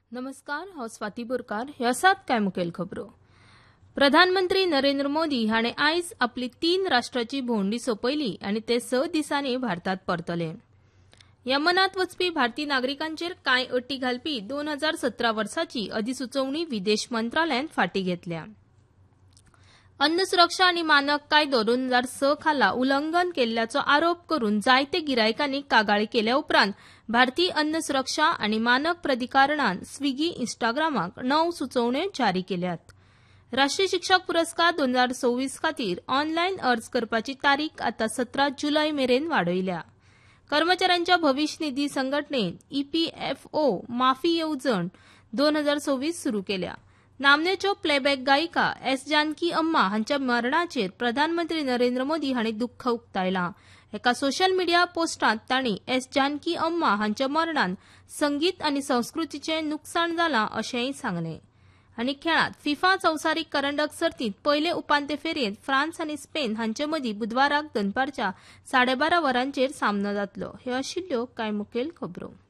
नमस्कार, हांव स्वाती बोरकार. ह्यो आसात कांय मुखेल खबरो. प्रधानमंत्री नरेंद्र मोदी हाणें आयज आपली 3 राष्ट्रांची भोंवडी सोंपयली आनी ते 6 दिसांनी भारतात परतले. यमनात वचपी भारतीय नागरिकांचेर कांय अटी घालपी 2017 वर्साची अधिसुचोवणी विदेश मंत्रालयान फाटीं घेतल्या. अन्न सुरक्षा आनी मानक कायदो 2006 खाला उल्लंघन केल्ल्याचो आरोप करून जायते गिरायकांनी कागाळी केल्या उपरांत भारतीय अन्न सुरक्षा आनी मानक प्राधिकरणान स्विगी इंस्टाग्रामाक 9 सुचोवण्यो जारी केल्यात. राष्ट्रीय शिक्षक पुरस्कार 2026 खातीर ऑनलायन अर्ज करपाची तारीख आतां 17 जुलय मेरेन वाडयल्या. कर्मचाऱ्यांच्या भविष्य निधी संघटनेन EPFO माफी येवजण 2026 सुरू केल्या. नामनेच्यो प्लेबॅक गायिका एस जानकी अम्मा हांच्या मरणाचेर प्रधानमंत्री नरेंद्र मोदी हांणी दुख्ख उक्तायलां. एका सोशल मिडिया पोस्टांत तांणी एस जानकी अम्मा हांच्या मरणान संगीत आनी संस्कृतीचें लुकसाण जालां अशेंय सांगलें. आनी खेळांत फिफा संवसारीक करंडक सर्तींत पयले उपांत्य फेरयेंत फ्रांस आनी स्पेन हांचे मदीं बुधवाराक दनपारच्या 12:30 वरांचेर सामनो जातलो. ह्यो आशिल्ल्यो कांय मुखेल खबरो.